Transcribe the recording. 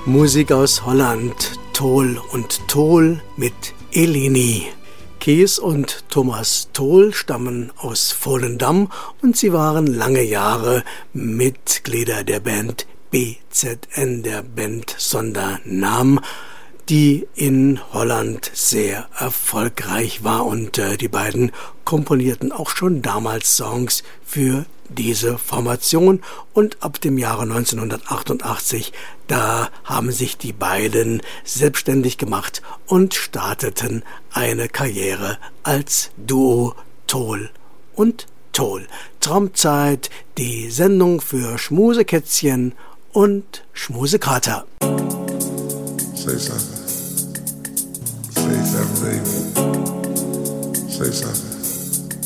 Musik aus Holland, Tol und Tol mit Eleni. Kees und Thomas Tol stammen aus Volendam und sie waren lange Jahre Mitglieder der Band BZN, der Band Sondernamen, die in Holland sehr erfolgreich war, und die beiden komponierten auch schon damals Songs für diese Formation, und ab dem Jahre 1988, da haben sich die beiden selbstständig gemacht und starteten eine Karriere als Duo Tol und Tol. Traumzeit, die Sendung für Schmusekätzchen und Schmusekater. Say something. Say something, baby. Say something.